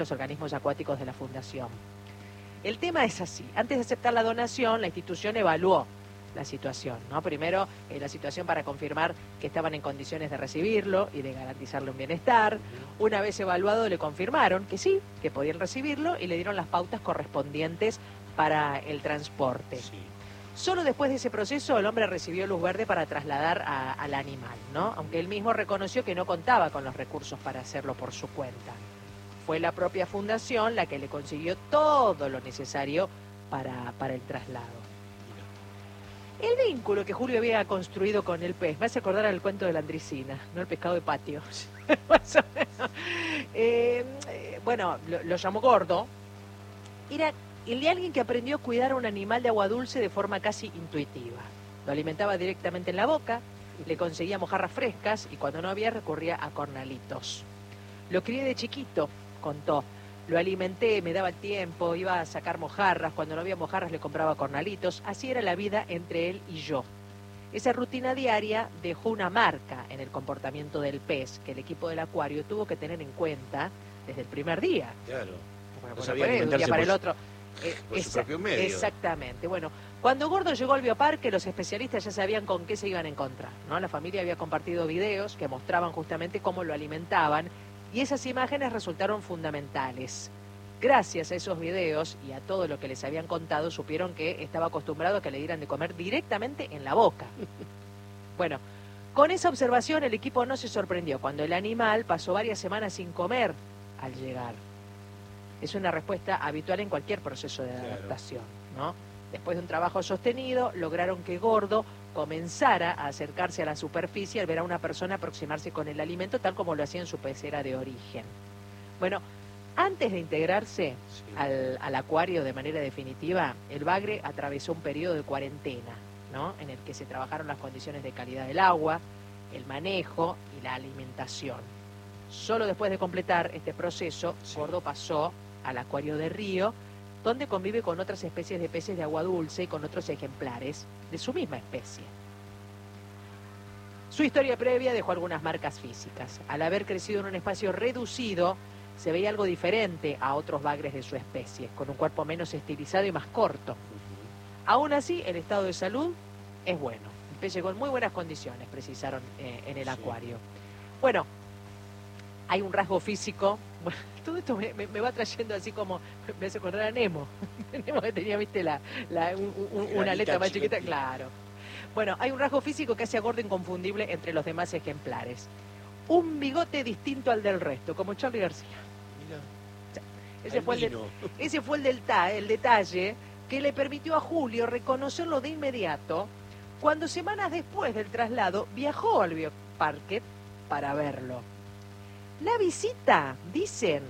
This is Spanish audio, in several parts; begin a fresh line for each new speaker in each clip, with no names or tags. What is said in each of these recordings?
los organismos acuáticos de la Fundación. El tema es así. Antes de aceptar la donación, la institución evaluó la situación, ¿no? Primero, la situación para confirmar que estaban en condiciones de recibirlo y de garantizarle un bienestar. Una vez evaluado, le confirmaron que sí, que podían recibirlo y le dieron las pautas correspondientes para el transporte.
Sí.
Solo después de ese proceso el hombre recibió luz verde para trasladar al animal, ¿no? Aunque él mismo reconoció que no contaba con los recursos para hacerlo por su cuenta. Fue la propia fundación la que le consiguió todo lo necesario para el traslado. El vínculo que Julio había construido con el pez me hace acordar al cuento de la Andricina, ¿no? El pescado de patio. Más o menos. Bueno, lo llamó Gordo. Era el de alguien que aprendió a cuidar a un animal de agua dulce de forma casi intuitiva. Lo alimentaba directamente en la boca, le conseguía mojarras frescas y cuando no había recurría a cornalitos. Lo crié de chiquito, contó. Lo alimenté, me daba el tiempo, iba a sacar mojarras, cuando no había mojarras le compraba cornalitos. Así era la vida entre él y yo. Esa rutina diaria dejó una marca en el comportamiento del pez que el equipo del acuario tuvo que tener en cuenta desde el primer día.
Claro.
Bueno,
No
por
sabía
un día
alimentarse
para el otro.
por su propio medio.
Exactamente. Bueno, cuando Gordo llegó al bioparque, los especialistas ya sabían con qué se iban a encontrar, ¿no? La familia había compartido videos que mostraban justamente cómo lo alimentaban y esas imágenes resultaron fundamentales. Gracias a esos videos y a todo lo que les habían contado, supieron que estaba acostumbrado a que le dieran de comer directamente en la boca. Bueno, con esa observación el equipo no se sorprendió cuando el animal pasó varias semanas sin comer al llegar. Es una respuesta habitual en cualquier proceso de adaptación, ¿no? Después de un trabajo sostenido, lograron que Gordo comenzara a acercarse a la superficie al ver a una persona aproximarse con el alimento, tal como lo hacía en su pecera de origen. Bueno, antes de integrarse al acuario de manera definitiva, el bagre atravesó un periodo de cuarentena, ¿no? En el que se trabajaron las condiciones de calidad del agua, el manejo y la alimentación. Solo después de completar este proceso, Gordo pasó al acuario de Río, donde convive con otras especies de peces de agua dulce y con otros ejemplares de su misma especie. Su historia previa dejó algunas marcas físicas. Al haber crecido en un espacio reducido, se veía algo diferente a otros bagres de su especie, con un cuerpo menos estilizado y más corto. Aún así, el estado de salud es bueno. El pez llegó en muy buenas condiciones, precisaron en el acuario. Bueno, hay un rasgo físico. Bueno, todo esto me va trayendo así como, me hace acordar a Nemo. Nemo que tenía, viste, una aleta más chiquita, claro. Bueno, hay un rasgo físico que hace a Gordo inconfundible entre los demás ejemplares. Un bigote distinto al del resto, como Charly García. Ese fue el detalle que le permitió a Julio reconocerlo de inmediato cuando semanas después del traslado viajó al bioparque para verlo. La visita, dicen,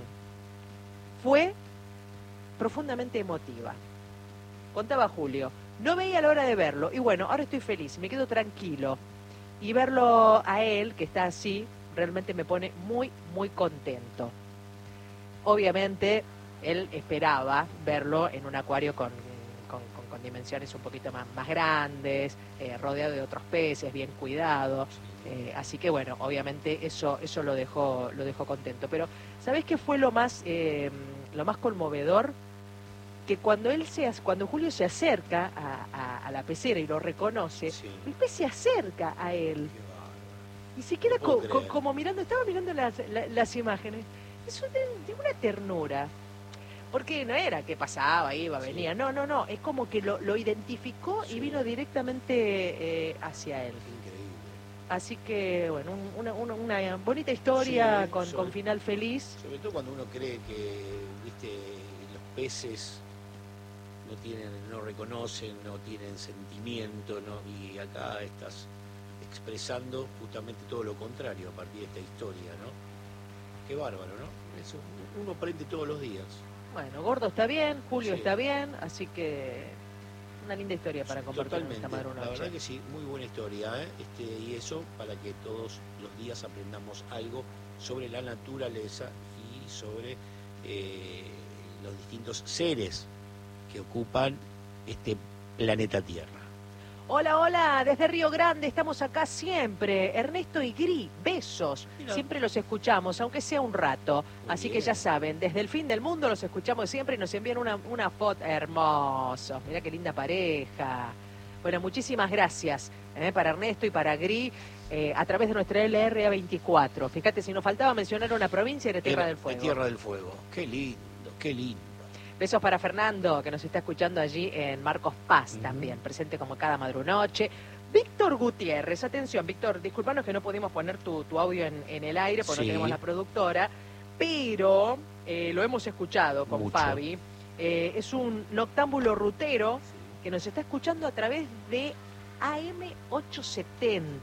fue profundamente emotiva. Contaba Julio, no veía la hora de verlo y bueno, ahora estoy feliz, me quedo tranquilo. Y verlo a él, que está así, realmente me pone muy, muy contento. Obviamente, él esperaba verlo en un acuario con dimensiones un poquito más grandes, rodeado de otros peces, bien cuidado. Así que bueno, obviamente eso lo dejó contento. ¿Sabés qué fue lo más conmovedor? Que cuando Julio se acerca a la pecera y lo reconoce, el pez se acerca a él. Y se queda como mirando, estaba mirando las imágenes. Es de una ternura. Porque no era que pasaba, iba, venía. No. Es como que lo identificó y vino directamente hacia él.
Increíble.
Así que, bueno, una bonita historia con final feliz.
Sobre todo cuando uno cree que, viste, los peces no reconocen, no tienen sentimiento, ¿no? Y acá estás expresando justamente todo lo contrario a partir de esta historia, ¿no? Qué bárbaro, ¿no? Eso uno aprende todos los días.
Bueno, Gordo está bien, Julio está bien, así que una linda historia para compartir esta madre una noche.
La verdad que sí, muy buena historia, ¿eh? Y eso para que todos los días aprendamos algo sobre la naturaleza y sobre los distintos seres que ocupan este planeta Tierra.
Hola, hola, desde Río Grande estamos acá siempre. Ernesto y Gri, besos.
Mira.
Siempre los escuchamos, aunque sea un rato.
Muy
Así que
bien.
ya saben, desde el fin del mundo los escuchamos siempre y nos envían una foto. Hermosos, mirá qué linda pareja. Bueno, muchísimas gracias para Ernesto y para Gri a través de nuestra LRA24. Fíjate, si nos faltaba mencionar una provincia, era Tierra del Fuego.
Tierra del Fuego. Qué lindo, qué lindo.
Besos para Fernando, que nos está escuchando allí en Marcos Paz también, presente como cada madrunoche. Víctor Gutiérrez, atención, Víctor, disculpanos que no pudimos poner tu audio en el aire porque no tenemos la productora, pero lo hemos escuchado con
Mucho.
Fabi. Es un noctámbulo rutero que nos está escuchando a través de AM870,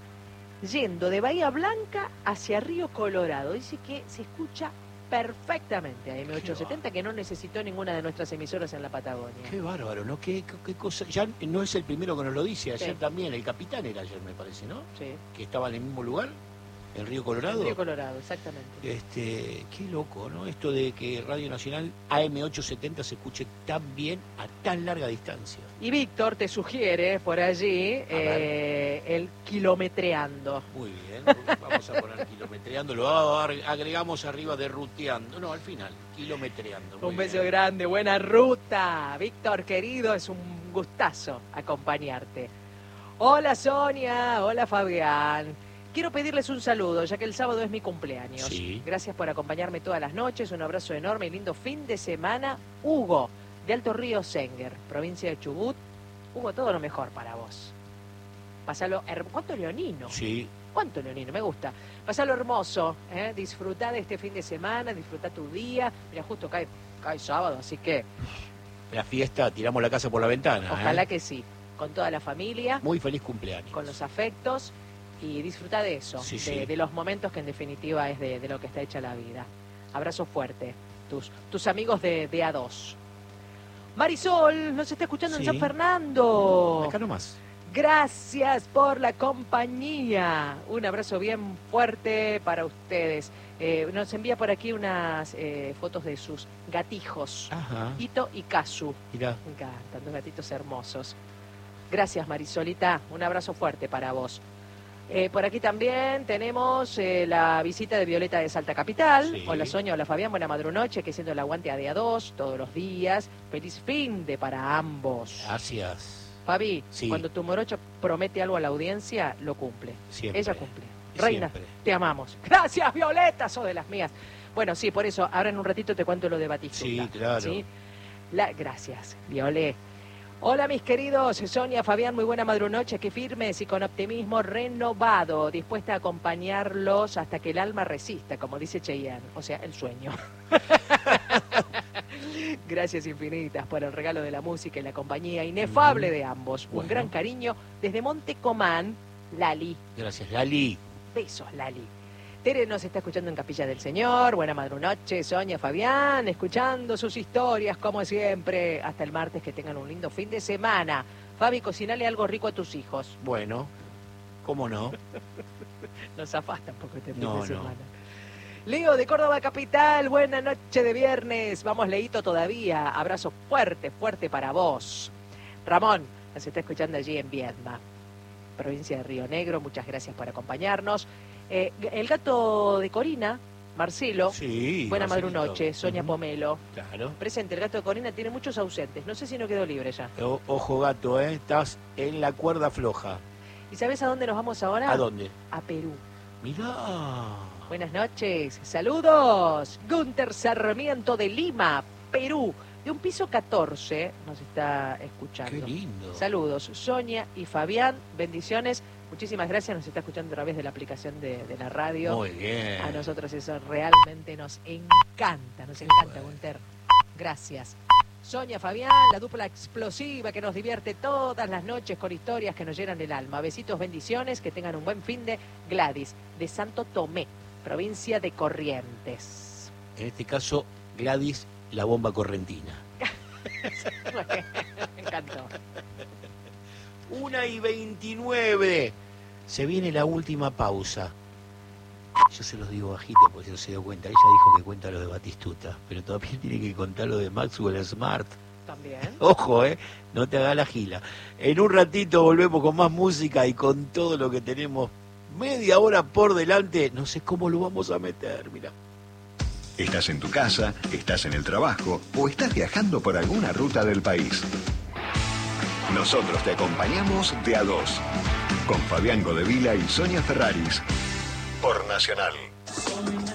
yendo de Bahía Blanca hacia Río Colorado. Dice que se escucha perfectamente a M870, que no necesitó ninguna de nuestras emisoras en la Patagonia.
Qué bárbaro, ¿no? Qué cosa. Ya no es el primero que nos lo dice, ayer
Sí.
también, el capitán era ayer, me parece, ¿no?
Sí,
Que estaba en el mismo lugar, en Río Colorado.
Río Colorado, exactamente.
Qué loco, ¿no? Esto de que Radio Nacional AM870 se escuche tan bien a tan larga distancia.
Y Víctor te sugiere por allí
ver.
el kilometreando.
Muy bien, vamos a poner kilometreando, lo agregamos arriba de ruteando, no, al final, kilometreando. Muy
Un beso
bien.
grande, buena ruta. Víctor, querido, es un gustazo acompañarte. Hola Sonia, hola Fabián. Quiero pedirles un saludo, ya que el sábado es mi cumpleaños.
Sí.
Gracias por acompañarme todas las noches. Un abrazo enorme y lindo fin de semana. Hugo, de Alto Río Senger, provincia de Chubut. Hugo, todo lo mejor para vos. Pasalo ¿Cuánto leonino?
Sí,
¿Cuánto leonino? Me gusta. Pasalo hermoso, ¿eh? Disfrutá de este fin de semana, disfrutá tu día. Mira, justo cae sábado, así que
la fiesta, tiramos la casa por la ventana.
ojalá que sí. Con toda la familia,
Muy feliz cumpleaños.
con los afectos y disfruta de eso,
Sí, sí.
de los momentos que en definitiva es de lo que está hecha la vida. Abrazo fuerte, tus amigos de A2. Marisol nos está escuchando
Sí.
en San Fernando.
Acá nomás.
Gracias por la compañía. Un abrazo bien fuerte para ustedes. Nos envía por aquí unas fotos de sus gatijos,
Ajá,
Ito y Kazu.
mirá.
Me encantan, dos gatitos hermosos. Gracias, Marisolita. Un abrazo fuerte para vos. Por aquí también tenemos la visita de Violeta de Salta Capital.
Sí.
Hola Sonia, hola Fabián, buena madrunoche, que siendo el aguante a A2 todos los días. Feliz fin de para ambos.
Gracias.
Fabi,
Sí.
cuando tu morocho promete algo a la audiencia, lo cumple.
Siempre.
Ella cumple. Reina,
Siempre.
te amamos. Gracias, Violeta, sos de las mías. Bueno, sí, por eso, ahora en un ratito te cuento lo de Batistuta.
Sí, claro.
Gracias, Violet. Hola, mis queridos, Sonia, Fabián, muy buena madrunoche, que firmes y con optimismo renovado, dispuesta a acompañarlos hasta que el alma resista, como dice Cheyenne, o sea, el sueño. Gracias infinitas por el regalo de la música y la compañía inefable de ambos.
Bueno.
Un gran cariño desde Montecomán, Lali.
Gracias, Lali.
Besos, Lali. Tere nos está escuchando en Capilla del Señor. Buena madrunoche, Sonia, Fabián, escuchando sus historias como siempre. Hasta el martes, que tengan un lindo fin de semana. Fabi, cocinale algo rico a tus hijos.
Bueno, ¿cómo no?
Nos zafás tampoco este fin
No,
de
no.
semana. Leo de Córdoba Capital, buena noche de viernes. Vamos, Leito, todavía. Abrazo fuerte, fuerte para vos. Ramón nos está escuchando allí en Viedma, provincia de Río Negro. Muchas gracias por acompañarnos. El gato de Corina, Marcelo.
Sí.
Buena
Marcelito.
madrunoche, Sonia
Ujú.
Pomelo.
Claro.
Presente, el gato de Corina tiene muchos ausentes. No sé si no quedó libre ya.
Ojo, gato, estás en la cuerda floja.
¿Y sabes a dónde nos vamos ahora?
¿A dónde?
A Perú.
Mirá.
Buenas noches, saludos. Gunter Sarmiento de Lima, Perú, de un piso 14, nos está escuchando.
Qué lindo.
Saludos, Sonia y Fabián, bendiciones. Muchísimas gracias, nos está escuchando a través de la aplicación de la radio.
Muy bien.
A nosotros eso realmente nos encanta,
bueno.
Gunter. Gracias. Sonia, Fabián, la dupla explosiva que nos divierte todas las noches con historias que nos llenan el alma. Besitos, bendiciones, que tengan un buen fin de Gladys, de Santo Tomé, provincia de Corrientes.
En este caso, Gladys, la bomba correntina.
Me encantó.
1:29. Se viene la última pausa. Yo se los digo bajito porque se no se dio cuenta. Ella dijo que cuenta lo de Batistuta, pero todavía tiene que contar lo de Maxwell Smart.
También.
Ojo, no te hagas la gila. En un ratito volvemos con más música y con todo lo que tenemos. Media hora por delante, no sé cómo lo vamos a meter, mira.
Estás en tu casa, estás en el trabajo o estás viajando por alguna ruta del país. Nosotros te acompañamos de a dos, con Fabián Godevila y Sonia Ferraris, por Nacional.